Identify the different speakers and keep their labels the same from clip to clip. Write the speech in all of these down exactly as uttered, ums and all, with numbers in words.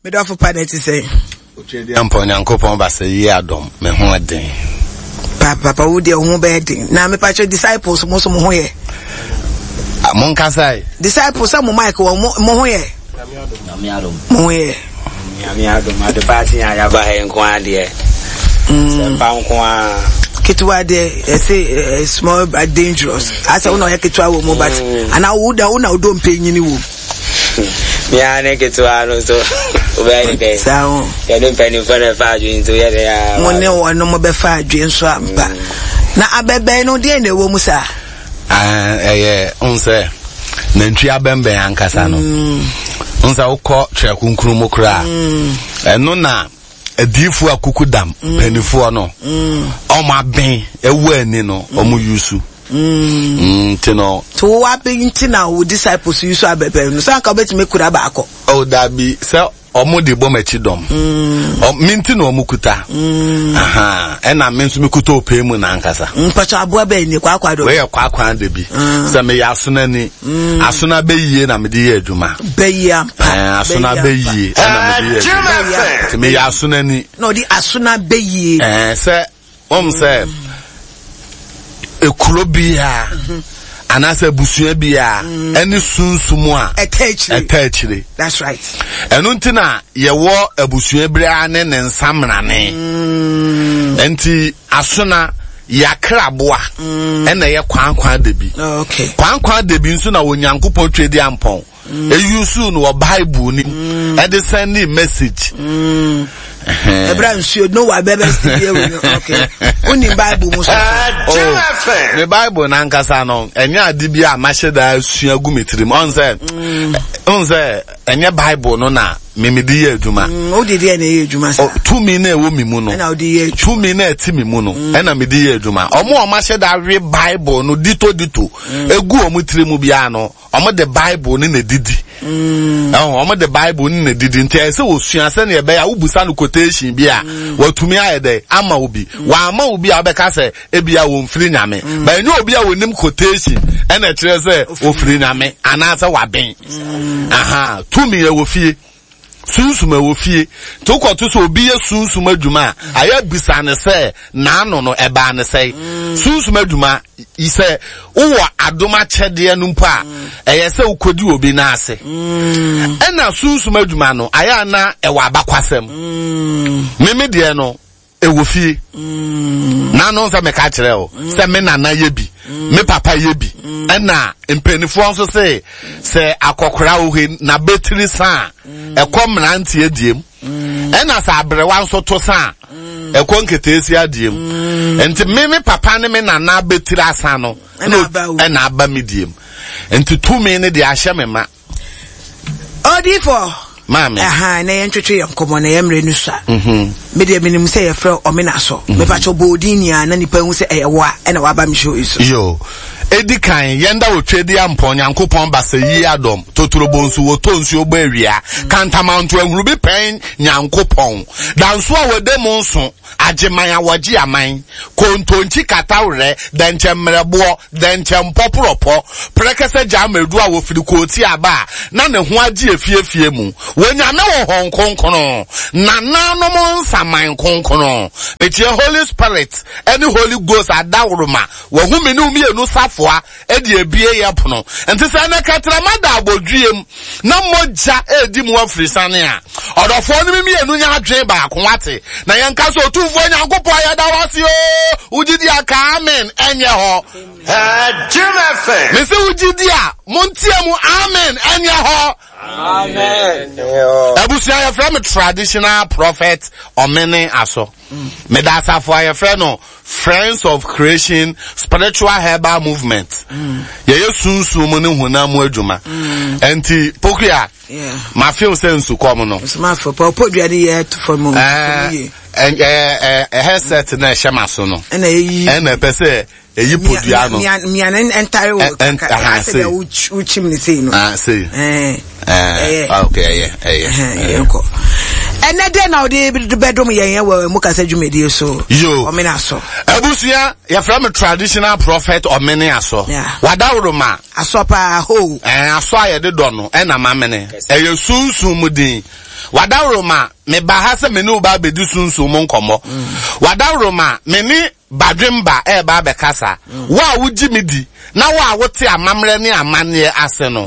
Speaker 1: Me do for planet say.
Speaker 2: Ochedi ampo Nyankopon ba say yi adom me ho den.
Speaker 1: Papa papa wo de ho be den. Na me pa cho disciples mo so mo ho ye.
Speaker 2: Mon kasai.
Speaker 1: Disciples am Mike wo mo ho ye.
Speaker 3: Nyame adom.
Speaker 1: Mo ye.
Speaker 3: Nyame adom ade party ya ba he nko ade. Mm. Sempa nko a
Speaker 1: Kitwa de say small but dangerous. I say no kitwa wo mo but and I would una do mpenyini wo.
Speaker 3: Ya ne kitwa no so obe de.
Speaker 1: So
Speaker 3: ya no penny for the fadwin so ya ya.
Speaker 1: Mo ne wo no mo be fadwin so ampa. Na abebe no de na wo mu sa.
Speaker 2: Ah eh unse na ntwi abembe ankasa no. Unse ukọ twa kunkuru mokra. Eno na edifu akukudam penifo no. Oma ben ewu ani no omu yusu. Mm tino
Speaker 1: to wa be ntina wo disciples yusu abebe no so aka beti me kura ba akọ.
Speaker 2: O da bi se omo de bom achi dom. O minti no omu kuta. Aha e na mensu me kuta ope mu na ankasa.
Speaker 1: Mpacha aboa be ni kwa kwado.
Speaker 2: We ye kwa kwa de bi. Se me ya asuna ni. Asuna be yie na me de ye adwuma.
Speaker 1: Be yie ampa.
Speaker 2: Eh asuna be yie na me de ye. Se me ya asuna ni.
Speaker 1: No di asuna be yie.
Speaker 2: Eh se om se ekuro bia anase busua bia eni sunsumu a
Speaker 1: etachire
Speaker 2: etachire.
Speaker 1: That's right.
Speaker 2: Enu ntina ye wo abusua bria ne ne nsamrane enti asona yakraboa ena ye kwankwan debi.
Speaker 1: Okay.
Speaker 2: Kwankwan debi nso na Onyankopon twedi ampon eyusu no Bible ni e de send message.
Speaker 1: Abraham sure no wa bebe still okay. Uni Bible mo so.
Speaker 2: Oh, the Bible na nkasa no enya adibia amasheda asua gumetrim on say on say enya Bible no na memedi ye adwuma.
Speaker 1: O de de na ye adwuma sa.
Speaker 2: To me na ewo mi mu no.
Speaker 1: Na o de ye
Speaker 2: to me na eti mi mu no. E na medi ye adwuma. Omo amasheda we Bible no dito dito. Egu omo tiremu bia no. Omo the Bible ni na didi. Mm. Oh, omo the Bible ni na didi nti ese osua se na ebe ya ubusa no quotation bia. Watumi ayede ama obi. Wa ama obi a obeka se ebia wo mfiri nyame. Ba enyo obi a wonim quotation e na kire se ofiri nyame anasa waben. Aha, to me e wo fie. Sunsuma wo fie to kwato so obi ye sunsuma adwuma aya bisane se na no no eba ne sei sunsuma adwuma ise wo adoma chede no mpa eye se ukodi obi na ase ena sunsuma adwuma no aya na e wa abakwasem meme de no e wo fie na no se me ka kire o se me na na ye bi me papa ye bi ena empenifo nso se se akokora wo na betiri san ekom na antie diem ena sa abrewa nso to san ekon ketesi adiem enti me me papa ne me na na betiri asan no ena aba me diem enti tu me ne de ahye me ma
Speaker 1: odi for
Speaker 2: mama
Speaker 1: aha na ye ntwetwe ye nkomo na ye mre nu sa mhm me de minim se ye frɛ omena so me pa cho bodini a na nipa hu se eye wa ena wa ba me show iso
Speaker 2: yo edikan yenda otwedi ampon Nyankopon basa yi adom totorobonsu wotonsu obawia kantamanto ahuru bi pen Nyankopon danso a wede mo nso ageman awaji aman kontonchi katawre denchemrebo denchempoporopo prekese jamedu a wofiri koti aba na ne ho age efiefie mu wonyame wo hon konkono na nano mo nsaman konkono etie Holy Spirit any Holy Ghost adawroma wo hu menu mienu safo edi ebie yapono enti se na katramada abodwiem na moja edi mu afrisane a odofo ni mienu nya adwen ba akwate na yenka so tumfo Nyankopon ya da wase o ugidi aka amen enye ho eh Jim me se ugidi a montie mu amen enye ho amen abusia ya from traditional prophet omene aso me da safo ya frɛ no Friends of Creation Spiritual Herbal Movement. Mm. Ye ye sunsu mo ne honam adwuma. Enti pokuya. Yeah. Ma feel sense come no.
Speaker 1: Ma feel po podua de ye to for mo.
Speaker 2: Eh eh eh headset na hye so no.
Speaker 1: Na yi.
Speaker 2: E na pese eyi podua no.
Speaker 1: Mi an entire work. I say uchim ni say no.
Speaker 2: Ah say.
Speaker 1: Eh.
Speaker 2: Eh. Okay, yeah. Eh.
Speaker 1: Eh. Enede na odi bedroom yen we mu kasa dwumedi so
Speaker 2: yo
Speaker 1: omena so
Speaker 2: abusia ya from traditional prophet omene aso wadawroma
Speaker 1: aso pa ho
Speaker 2: eh aso ayede do no e na mamene e ye sunsun mudin Wadaroma me bahasa me no ba bedu sunsun mo nkomo. Wadaroma me ni badwemba e ba be kasa. Wa wuji midi na wa wote amamre ne amane ase no.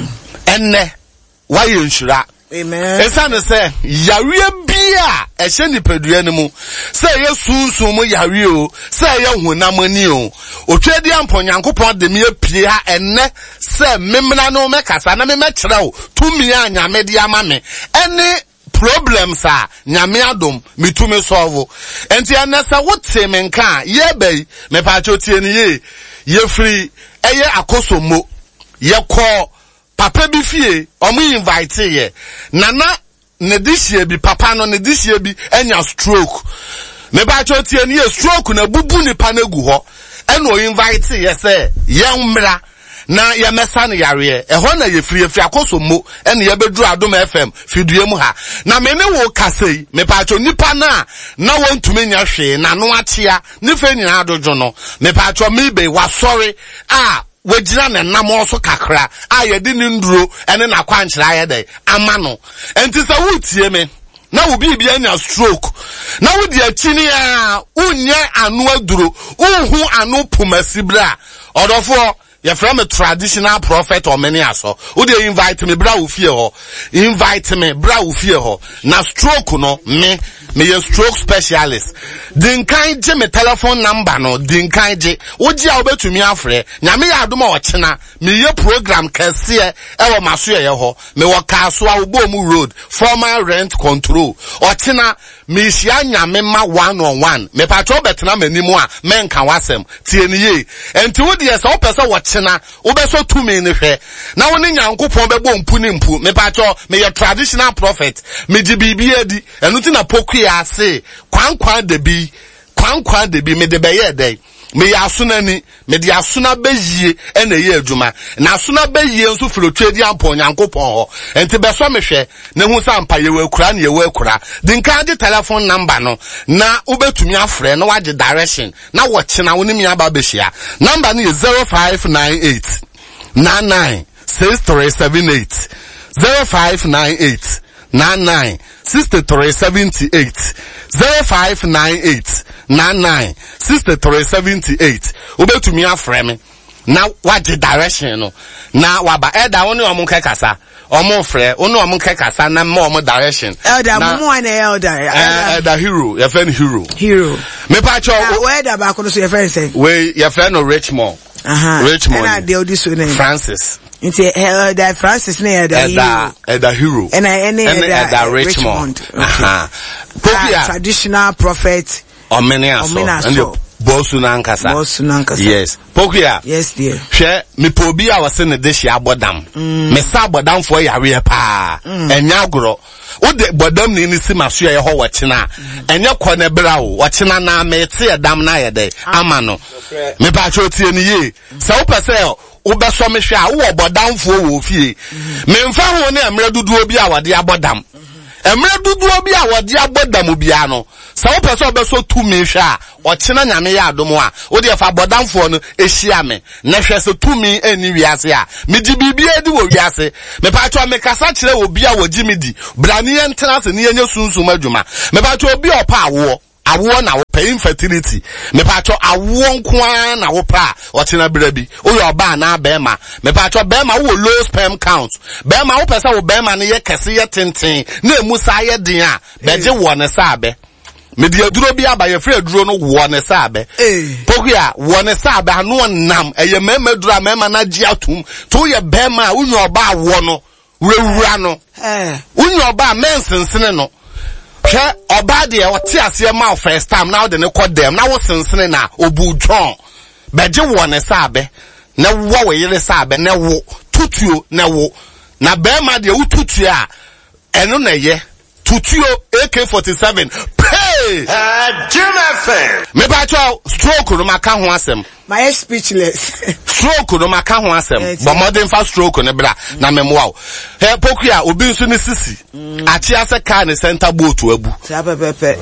Speaker 2: Enne wa ye nshura.
Speaker 1: Amen.
Speaker 2: Esa ne se yawe bia e hye nipadua ne mu se ye sunsun mu yawe o se ye honam ani o otwedi amponyankopon de me apie ha enne se memna no me kasa na me me kire o tumi anyame de amame ene problems a nyame adom mitumi solve enti anasa wote me nka ye bai me pa chotie ni ye ye free eye akosomo ye ko papa bi fie omo invite ye nana ne dishie bi papa no ne dishie bi enya stroke me ba chotie ni ye stroke na bubu ni panegu ho eno invite ye say ye mra na ye mesa ne yare e ho na ye free free akosomo ene ye beduru Adom F M fidue mu ha na me ne wo kasei me pa cho nipa na na wontumi nya hwe na no achia ne fe nyina adojo no me pa cho me be wa sorry ah wejira na nam so kakra a ye di ni nduro ene na kwankyira ye dey ama no enti sa wutie me na wo bibia nya stroke na wo di akini a unye anu aduro unhu anu pumasibra odofo ye from a traditional prophet or many aso wo dey invite me bra wo fie ho invite me bra wo fie ho na stroke no me me ye stroke specialist din kan je me telephone number no din kan je wo ji a obetumi afre nyame ya adom a ochena me ye program kase e wo maso ye ho me wo kaso a obomu road formal rent control ochena me hia nyame ma one on one me patro betena manimu a me nka wasem tie ni ye enti wo de ye so pese wo chena wo be so tumi ni hwe na wo ni nyankopon be bo mpu ni mpu me patro me ye traditional prophet me di bibia di enu ti na poku ya say kwan kwan de bi kwan kwan de bi me de be ye dey me ya asuna ni me de asuna beyie ena ye adwuma na asuna beyie nso filotwedi ampo nyankopon ho enti be so me hwe ne hu sampa ye wakura na ye wakura din kan de telephone number no na ubetumi afre na wage direction na wo chena woni mi aba behia number no zero five nine eight nine nine six three seven eight zero five nine eight nine nine six three seven eight zero five nine eight nine nine six three seven eight ubetumi afre me na wage direction no na waba eda woni omo kekasa omo frɛ onu omo kekasa na mo omo direction
Speaker 1: elder mo one elder
Speaker 2: elder hero your friend hero
Speaker 1: hero
Speaker 2: me pa cho
Speaker 1: elder ba ko so your friend say
Speaker 2: we your friend no Richmond
Speaker 1: aha
Speaker 2: Richmond
Speaker 1: na dey odi so name
Speaker 2: Francis
Speaker 1: nti elder Francis na elder hero
Speaker 2: elder hero
Speaker 1: and any
Speaker 2: elder Richmond aha
Speaker 1: traditional prophet
Speaker 2: omenia so Bosu nankasa.
Speaker 1: Bosu nankasa.
Speaker 2: Yes. Pokuya.
Speaker 1: Yes, dear.
Speaker 2: Hwe me pobi a wase ne de hia abodam. Me sa abodam fo yare pa. Enya agoro. Wo de bodam ni ni simaso ye ho wachena. Enya kone bra wo. Wachena na me te edam na ye de. Ama no. Me pa cho tie ni ye. Se wo pese wo be so me hwe a wo bodam fo wo fie. Me mfa ho ne emre dudu obi a wade abodam. Emre dudu obi a wade abodam obi ano. Sa wo pese obeso tu me hwe a ochena nyame ya adom a wo de fa bodamfo no ehia me na hwe se tu me ani wiase a me di bibia di wo wiase me pa cho me kasa kire obi a wogi me di brane ye ntena se ne yenye sunsum adwuma me pa cho obi opa awo awo na wo pay infertility me pa cho awo nkoa na wo pa ochena bra bi wo yo ba na bema me pa cho bema wo low sperm count bema wo pesa wo bema ne ye kese ye tenten na emu sa ye den a beje wo ne sa be me di aduro bi aba ye frɛ aduro no wo ne sabe pokuya wo ne sabe anu nam eye mema aduro mema na gi atum to ye bema unyo oba awo no wura no eh unyo oba mensensene no hwe oba de o te ase ma first time now de ne kodem na wo sensene na obu John beje wo ne sabe na wo we yire sabe na wo tutuo na wo na bema de wo tutuo a eno na ye tutuo A K forty-seven hey uh Jim F M me ba cho stroke no maka ho asem
Speaker 1: my speechless
Speaker 2: stroke no maka ho asem but modern fast stroke no bra na memwa he pokuya obi nso ne sisi achi ase car ne center boat abu
Speaker 1: sa pepepe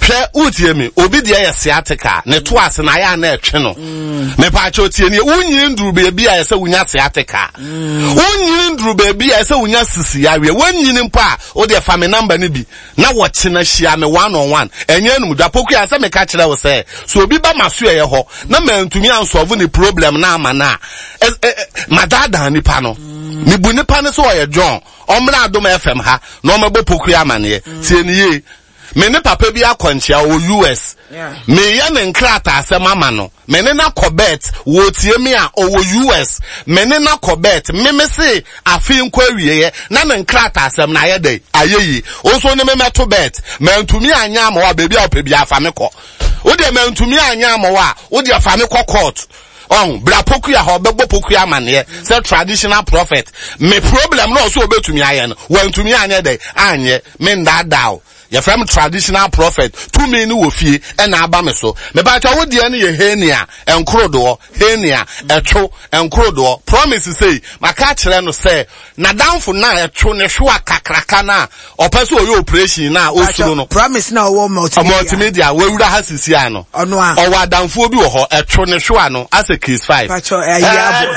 Speaker 2: hwe utie mi obi de ya sciatica ne to ase na ya na etwe no me pa cha otie ni unyi nduru beebi a yesa unya sciatica unyi nduru beebi a yesa unya sisi yawe wanyini mpa o de fa me number ni bi na wo che na hia me one on one enye enum da poku ya se me ka kire wo se so obi ba maso ye ho na mantumi ansolve ni problem na ama na madada ni pa no ni bu ni pa ne so ye John omra adom F M ha na o mabo poku ya mane tie ni ye me ne papa bi akwanchia o U S me ye ne nkrata asema ma no me ne na kobet wo tie me a o U S me ne na kobet me me se afi nkwa wiye na ne nkrata asem na ye dey ayeyi o so ne me meto bet me ntumi anya ma wa bebi a opebi afa me ko o de me ntumi anya ma wa o de afa me ko court on bra poku ya ho bebo poku ya mane say traditional prophet me problem no so obetumi aye no wa ntumi anya dey anye me ndadao your from traditional prophet two men wo fie e na aba me so me ba cha wo de ne ye henia enkrodo henia etwo enkrodo promise say maka kire no say na danfo na etwo ne hwo akakraka na opeso oyo operation na osuro no
Speaker 1: promise na wo multimedia
Speaker 2: multimedia we wura ha sisi ano
Speaker 1: ono a
Speaker 2: owa danfo bi wo ho etwo ne hwo ano as a case five
Speaker 1: pacho ayabo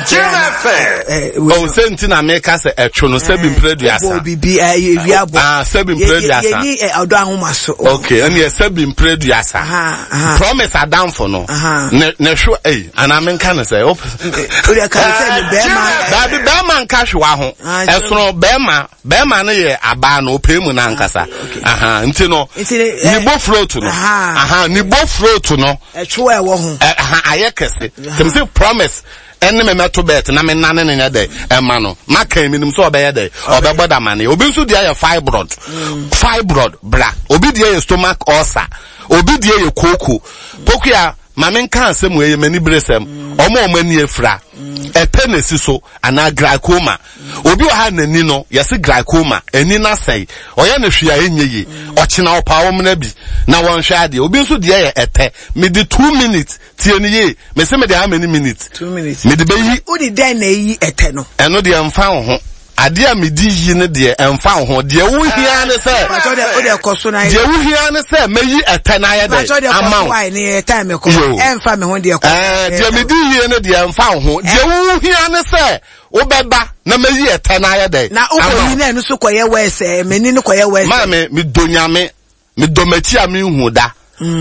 Speaker 2: o senti na make say etwo no sebi mpreduasa
Speaker 1: o bibi ayabo
Speaker 2: ah sebi mpreduasa
Speaker 1: odo ahomaso
Speaker 2: okay and yes sebi mpreduasa promise adam for no ne ne hwo eh ana men kan say o
Speaker 1: de kan say ne bema
Speaker 2: da bi bema nka hwa ho esoro bema bema no ye aba no opemu na nkasa aha nti no ni bo float no aha ni bo float no
Speaker 1: ehwo ewo ho
Speaker 2: aha ayekese tem say promise enne me meto bet na me nane ne nya dey ema no maka eminim so obeye dey obegboda mane obi nso dia ye fibroid fibroid bra obi dia ye stomach ulcer obi dia ye koko pokuya mame nka asem we mani bresem omo omani efra epenesi so ana glaucoma obi o ha nani no yesi glaucoma eni na sei oya na hwia enyeyi ochina opa wo mna bi na won hwa ade obi nso dia ye ete me di two minutes tie ni ye me se me dey how many minutes
Speaker 1: two minutes
Speaker 2: me di be yi
Speaker 1: o di den na yi ete no
Speaker 2: eno de mfa ho ade a me di yi ne de emfa ho de wo hia ne se
Speaker 1: o de koso na
Speaker 2: de wo hia ne se me yi ete na ye de
Speaker 1: ama why ni time ko emfa me ho de ko
Speaker 2: eh de me di yi ne de emfa ho de wo hia ne se wo beba na me yi ete na ye de
Speaker 1: na o ko yi na no so koye wese me ni no koye wese
Speaker 2: ma me me donyame me domachi a me hu da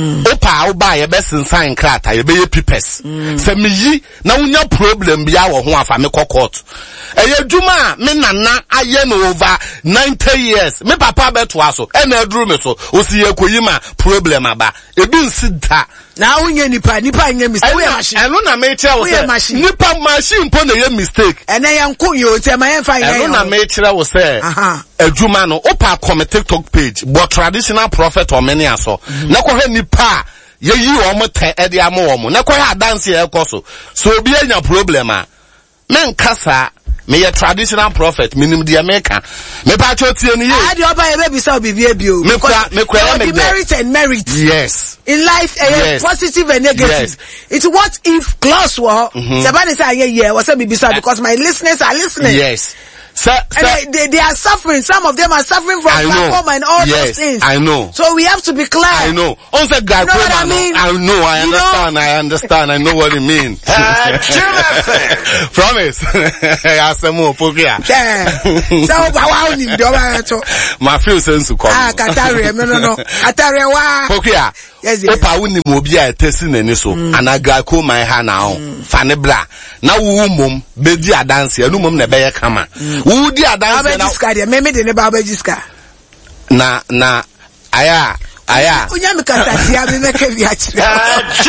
Speaker 2: opa oba ye be sensan krata ye be ye pipes se me yi na unya problem bia wo ho afa me court eye djuma me nana aye no over ninety years me papa beto aso e na aduru me so osi ye koyi ma problem aba ebi nsida
Speaker 1: na unye nipa nipa nye mistake we machine
Speaker 2: eno na me kire wo se nipa machine po na ye mistake
Speaker 1: ene ye nko yo te ma ye fa ye
Speaker 2: eno na me kire wo se adwuma no opa come TikTok page but traditional prophet or many aso na ko he nipa ye yi omo te e de amo omo na ko he dance ye koso so obi anya problem a men kasa me ye traditional prophet minim de America me pa chotie ni ye
Speaker 1: ah de oba ye be bisa obi bia bio
Speaker 2: me kwa me kwa
Speaker 1: me merit and merit
Speaker 2: yes
Speaker 1: in life uh, yes. Positive and negative yes. It's what if clause wa sabani say yeah yeah was say bisa because my listeners are listening
Speaker 2: yes. Sir, sir,
Speaker 1: and they, they, they are suffering. Some of them are suffering from glaucoma and all
Speaker 2: yes,
Speaker 1: those things.
Speaker 2: I know.
Speaker 1: So we have to be clear.
Speaker 2: I know. Also, you know what I mean? I know. I you understand. Know? I understand. I know what you mean. Promise. I say more pokia.
Speaker 1: So wow, ni ndio
Speaker 2: my feel sense to come.
Speaker 1: Ah, Katari, no no no. Katari wa.
Speaker 2: Pokia.
Speaker 1: Yes, yes.
Speaker 2: Opa wuni mo bia etesi nani so. Ana glaucoma ha na ho. Fane bra. Na wu mom be di adanse. Anu mom na be ye kama. Wu di adanse
Speaker 1: na jiska de me me de ne ba ba jiska
Speaker 2: na na aya aya
Speaker 1: unya me kasati ya me meke bi achira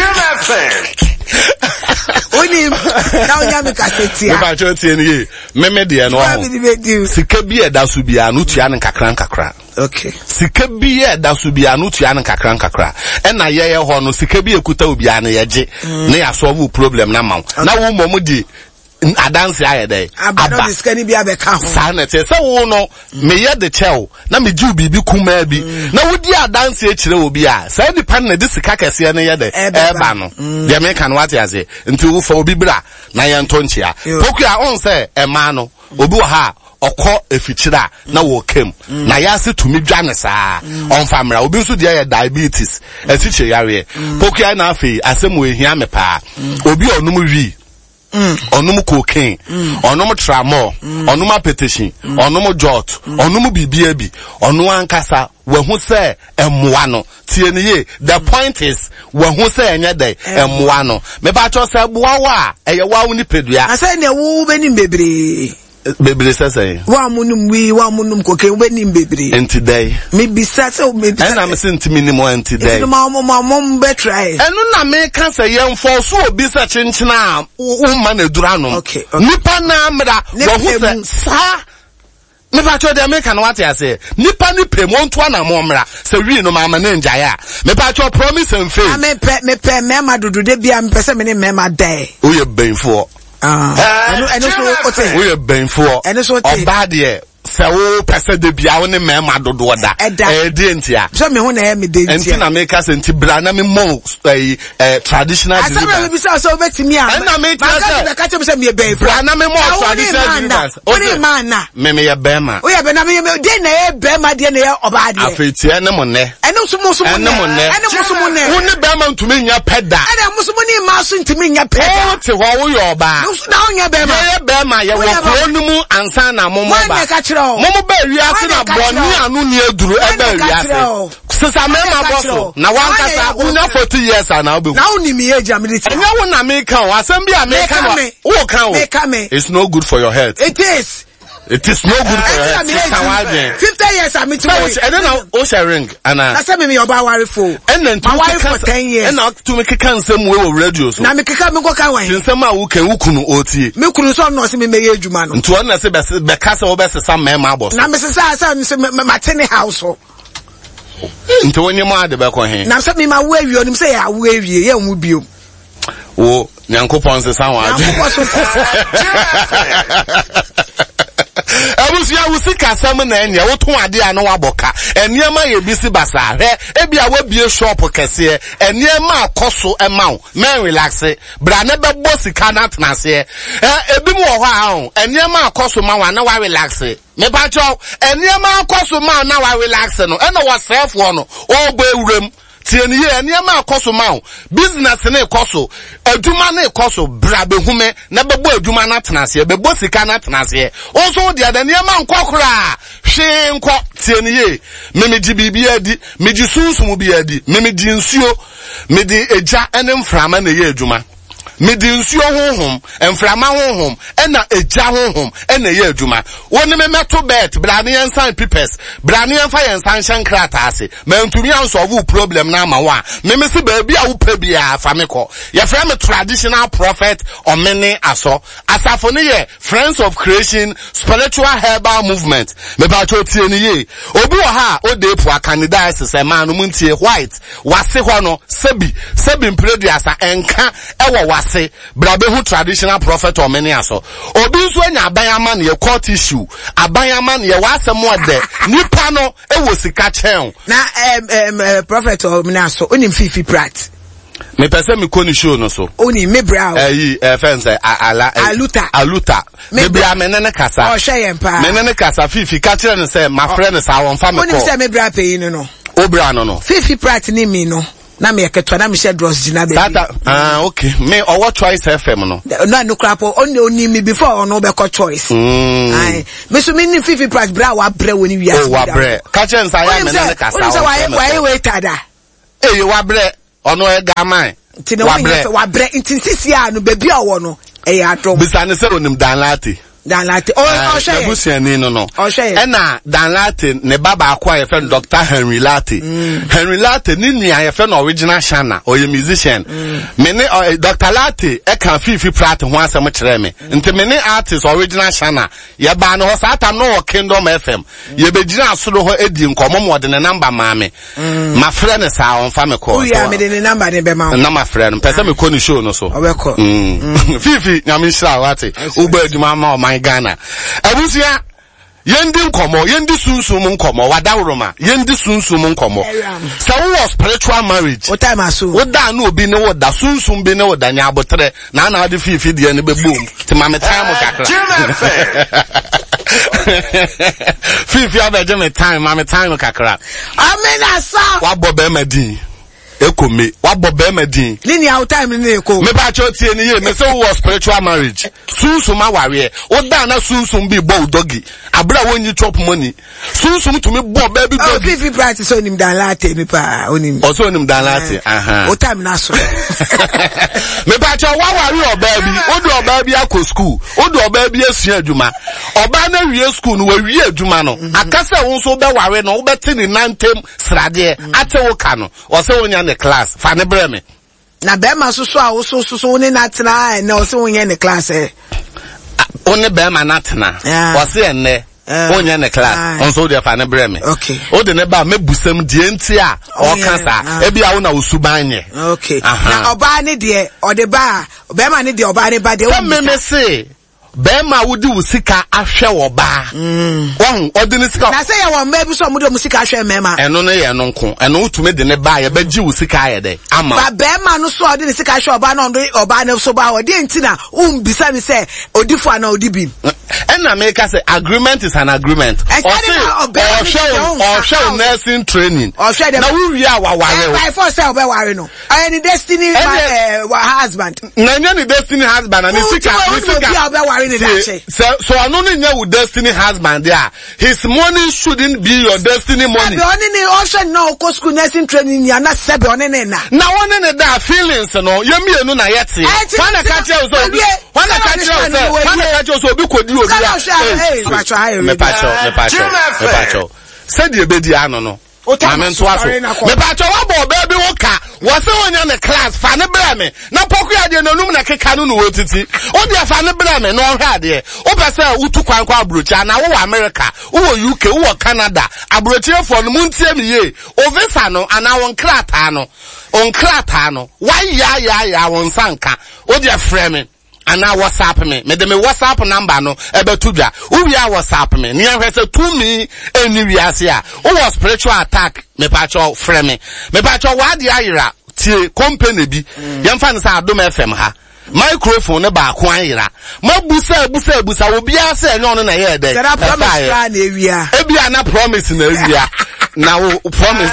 Speaker 1: oni na unya me kasati ya
Speaker 2: me ba chotie ni ye me me de no ho sika bi e da so bia no tua ne kakran kakra
Speaker 1: okay
Speaker 2: sika bi e da so bia no tua ne kakran kakra e na ye ye ho no sika bi ekuta obi an ye je ne ya solve problem na ma na wo mom di adanse aye dey
Speaker 1: aba diskani bi abeka ho
Speaker 2: sanete se wo no me ye de chew na me jiu bibi kuma bi na wodi adanse e kire obi a say dipa na de sika kese ne ye de e ba no de me kan wate ase nti wo fa obi bra na ye ntonchia poku a on say e ma no obi wa ha okọ efichira na wo kem na ya se tumi dwane saa on famra obi nso dia ya diabetes esiche yare pokia na afi asemu ehia me pa obi onum wi onum cocaine onum tramol onum appetition onum jot onum bibia bi onu ankasa wehu se emmoa no tie ne ye the point is wehu se enye dey emmoa no me ba cho se boa wa eye wa uni pedua
Speaker 1: asa ne wo beni bebre
Speaker 2: bebre sese
Speaker 1: wa munum wi wa munum koke beni bebre
Speaker 2: enti day
Speaker 1: me bisa se me bisa
Speaker 2: na me se ntimi ni mo enti day
Speaker 1: ma mo ma mo be try
Speaker 2: enu na me kan se ye mfo so obi se chenchena wo ma na dura no nipa na amra wehu se sa me pa cho de me kan what ya say nipa ni pe mo nto na mo mra se wi no ma ma na nja ya me pa cho promise and faith
Speaker 1: me pe me pe me ma dudu de bia me pese me ne me ma dai
Speaker 2: o ye benfo
Speaker 1: ah eno eno so ote
Speaker 2: o ye benfo
Speaker 1: eno so ote
Speaker 2: oba de se wo pese de bia wo ne me ma dodo da eh de ntia
Speaker 1: so me ho na me de ntia
Speaker 2: enti na me ka se nti bra na me mo eh traditional
Speaker 1: deliverance asa me bisa so betimi a
Speaker 2: na me ka se
Speaker 1: me ka che me se me be
Speaker 2: bra na me mo traditional deliverance
Speaker 1: o ne man na
Speaker 2: me me ye be ma
Speaker 1: o ye be na me de na ye be ma de na ye oba de
Speaker 2: afeti ene mo ne
Speaker 1: ene so mo so mo ne ene mo so mo ne
Speaker 2: wo ne be ma ntumi nya peda
Speaker 1: ene mo so mo ne ma so ntumi nya peda
Speaker 2: o te ho wo yo oba
Speaker 1: na o nya be ma
Speaker 2: ye be ma ye wo ko numu ansa na mo mo ba momo ba wiase na boni anu ni eduru e ba wiase sisa me ma boso na wan kasa una forty years na obe
Speaker 1: na uni mi age ability
Speaker 2: enya wo na me kan asem bi a me kan wo kan wo it's no good for your health
Speaker 1: it is
Speaker 2: it is no good for your health
Speaker 1: fifty years am to
Speaker 2: wait and then o share ring ana
Speaker 1: na say me oba ware fo
Speaker 2: and then to
Speaker 1: ware for ten years
Speaker 2: and now to me kan nsem we wo radio so
Speaker 1: na me keka me ko kan wan
Speaker 2: nsem a wo kan wo kunu otie
Speaker 1: me kunu so no se me meye adwuma no
Speaker 2: nto na se be kasa wo be sesa mema boss
Speaker 1: na me sesa sa se ma tene house
Speaker 2: nto woni mo ade be ko he
Speaker 1: na se me ma wo awie onim se ya wo awie ye mu biom
Speaker 2: wo nyankopon se san wa ade abusu ya wusika sam na enya woton ade a no waboka eniema ye bisi basa hwe ebia wabie shop kese eniema akoso emaw men relax bra na bebo sika na tenase eh ebi mu ho a eniema akoso ma wa na wa relax me ba cho eniema akoso ma na wa relax no ena wa self no ogbo ewurem tieni ye eniema akoso ma business na ekoso aduma na ekoso bra behume na bebo aduma na tenase bebo sika na tenase onso de eniema nkokora hwe nko tieni ye meme ji bibia di meji sunsumu bia di meme di nsuo me di eja ene mframa na ye aduma me di nsuo honhom mframa honhom ena eja honhom ena ye aduma woni me meto bet bra ne yensan pipes bra ne yenfa yensan hyenkrata ase mantumi ansolve problem na ma wa me me se ba bia wo pa bia fa me ko ye fra me traditional prophet omene aso asafo ne ye Friends of Creation Spiritual Herbal Movement me ba cho tie ne ye obi wo ha o de pu akandida se ma no muntie white wase ho no sebi sebi mpreduasa enka ewo wase brabe hu traditional prophet or many aso obi nso anya abayama ne court issue abayama ne wasem ode nipa no e wo sika chen
Speaker 1: na em em prophet or many aso onim fifi prat
Speaker 2: me pese me koni show no so
Speaker 1: oni me bra
Speaker 2: eh eh fence ala
Speaker 1: aluta
Speaker 2: aluta me bra me ne kasa
Speaker 1: o hwe yempa
Speaker 2: me ne kasa fifi ka kire ne say my friend sa won fa me ko
Speaker 1: oni say me bra pay no no
Speaker 2: obra no no
Speaker 1: fifi prat ni mi no na me eketwa na me share dross gina be
Speaker 2: ah okay me owo choice F M no
Speaker 1: no no crapo oni oni me before ono be ko choice ai me so me ni fifi prat bra wa bre woni wiase
Speaker 2: o wa bre ka kire nsa ya me ne kasa
Speaker 1: oni say why why wait tada
Speaker 2: eh wa bre ono e ga man
Speaker 1: tino wa bre intisisi a no baby a wo no e ya dom
Speaker 2: bisa ne se onim dan lati
Speaker 1: dan lati o o she
Speaker 2: busiani no no
Speaker 1: o she
Speaker 2: e na dan lati ne baba akwa ye friend Doctor Henry Lati Henry Lati ni nua ye friend original Shana o ye musician me ne Doctor Lati e kan fifi prat ho asem kire me nti me ne artist original Shana ye ba no sa atam no Kingdom F M ye begina asoro ho edi nkomo mo de ne number ma me ma friend sa on fa me call
Speaker 1: o ya me de ne number ne be ma
Speaker 2: na ma friend pese me ko ni show no so
Speaker 1: o be call
Speaker 2: fifi nyame shira wate ugba aduma ma my Ghana abusia yendi nkomo yendi sunsum nkomo wadawroma yendi sunsum nkomo so wo spiritual marriage
Speaker 1: o time aso
Speaker 2: wo da na obi ne wo da sunsum bi ne wo da nya abotre na na ade fifi de ne bebom ti ma me time kakra fifi abeje me time ma me time kakra
Speaker 1: amena sa
Speaker 2: wa bobe madin ekome wa bobe madin
Speaker 1: lini out time ni eko
Speaker 2: me ba cho tie ni ye me say wo spiritual marriage sunsum aware wo da na sunsum bi bo dogi abra wonyi chop money sunsum to me bo baby dogi
Speaker 1: oh fifi practice so nim dan latte mi pa onim
Speaker 2: o so nim dan latte aha
Speaker 1: o time na so
Speaker 2: me ba cho wa ware oba bi o do oba bi akọ school o do oba bi asua adwuma oba na wie school no wa wie adwuma no akasa wo so be ware no wo beti ni nantem srade ate wo ka no o se wonya ne class fa ne bre me
Speaker 1: na be ma so so a wo so so ne na tena na o se wonya ne class eh
Speaker 2: one be ma na tena o se enne wonya ne class on so dey fa ne bre me
Speaker 1: okay
Speaker 2: o de ne ba mebusam die nti a o kansa e bia wo na osubanye
Speaker 1: okay na oba ne de o de ba be ma ne de oba ne ba de o
Speaker 2: me me se Bema wudi usika ahwe wo ba mm won odini sika
Speaker 1: na say ya won ma bi so mu de musika ahwe mema
Speaker 2: eno ne ye no nko eno utume de ne ba ye beji usika aye de ama
Speaker 1: ba bema no so odini sika ahwe oba na ondo oba na so ba odi ntina um bisa mi say odifo na odibi
Speaker 2: ena me ka say agreement is an agreement
Speaker 1: o
Speaker 2: show o show nursing training na we wi a wa ware
Speaker 1: by for say oba ware no any destiny my husband
Speaker 2: na nya ni destiny husband na ni sika ni sika So, so I don't know with destiny husband there. His money shouldn't be your destiny money.
Speaker 1: Sabi only also no go school nursing training ya na sabi only na.
Speaker 2: Na one ne da feelings no. You me no na yeti. Wana catch you so. Wana catch you so. Wana catch you so. Obi kodi obi.
Speaker 1: Hey, pacho hi.
Speaker 2: Me pacho, me pacho, me pacho. Said you be di ano no. Amen to aso. Me pacho wa bo baby wo ka. Wo se wonya ne class fa ne bra me. Na poku ade no num na keka no no wotiti. O dia fa ne bra me no hwe ade. O pese utu kwan kwa abrochi na wo America, wo U K, wo Canada. Abrochi fo no muntie me ye. O visa no ana won krata no. On krata no. Wa ya ya ya won sanka. O dia frɛ me. And now WhatsApp me. Me de me WhatsApp number no ebe tudwa. Uwi a WhatsApp me. Ni ahwe se to me eni wiase a. O was spiritual attack me pacho frɛ me. Me pacho wa de ayira tie company bi. Yemfa ne sa Adom F M ha. Microphone ne ba ko ayira. Mabusa busa busa obi a se enyo no na ye de.
Speaker 1: That promise na ewia.
Speaker 2: Ebi na promise na ewia. Na wo promise.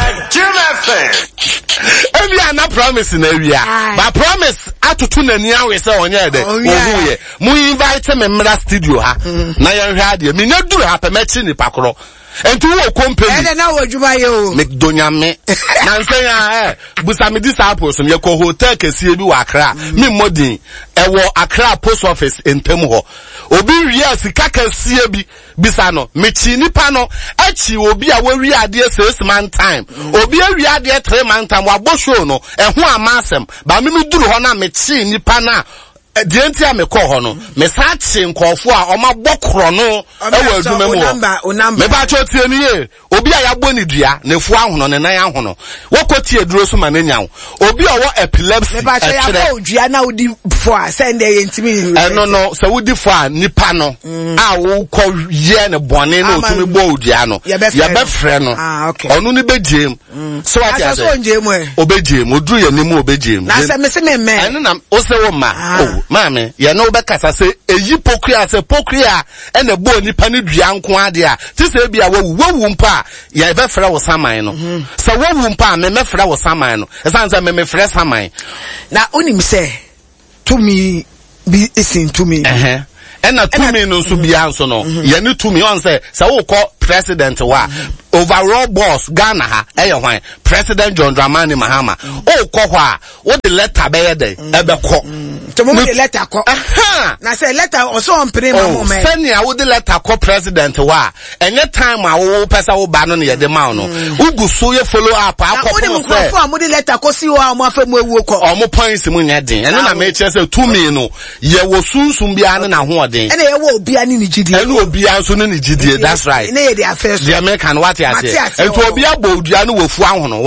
Speaker 2: Ebi ana promise na ewia. But promise atutu na ni awe se onye de. Ohu ye. Mu invite me mra studio ha. Na ye hwe ade. Me na duru ha pe mechi ni pakoro. Enti wo company.
Speaker 1: Eh na wo djuma ye o.
Speaker 2: Me donya me. Na nse ya eh busa me disciples me ko hotel kese bi wa Accra. Me modin e wo Accra post office entem ho. Obi wi sika kese bi bisa no me chi nipa no achi obi a we wi ade six man time. Obi a wi ade three man time wa bo show no e ho amasem. Ba me me duru ho na me chi nipa na the entire me call hono me sachi nkofo a o ma bokro no e wa aduma mu me ba cho tie ni ye obi a ya bo ni dua ne fu ahono ne nan ahono wo kotie duro so ma nanya obi a wo epilepsy
Speaker 1: me ba cho ya bo dua na odi fo a send e ntimi
Speaker 2: eh no no so wodi fo a nipa no a wo ko ye ne bone no otumi bo dua no ya be frɛ no
Speaker 1: ah okay
Speaker 2: onu ni bejem so what ya say obejem oduru ye nemu obejem
Speaker 1: na se me se me me
Speaker 2: eno na o se wo ma oh mame ye no be kasa se eyi pokria se pokria e na bo nipa ne dua nko ade a ti se bia wawu wawu mpa ye be frɛ wo saman no se wawu mpa me me frɛ wo saman no e san se me me frɛ saman
Speaker 1: na onim se to me be isin to me
Speaker 2: eh eh na to me no so bia nso no ye ne to me on se se wo kɔ president wa overall boss Ghana ha eh hwan President John Dramani Mahama o kɔ hɔ a wo de letter be ye de e be kɔ
Speaker 1: to mo de letter kɔ aha na say letter o so on pre ma mo me
Speaker 2: send ya wo de letter kɔ president wa enye time a wo pesa wo ba no ne ye de ma no ugu so ye follow up akɔ
Speaker 1: po say mo de letter kɔ si wo a mo afa mu ewu kɔ
Speaker 2: o mo points mu nya den ene na me che say to me no ye wo sunsun bia ne na ho ɔden
Speaker 1: ene ye wo obi ani ni gidie
Speaker 2: ene obi anso ne ni gidie that's right
Speaker 1: ene ye de affairs
Speaker 2: the American what ya say ento obi abodua no wo fu ahono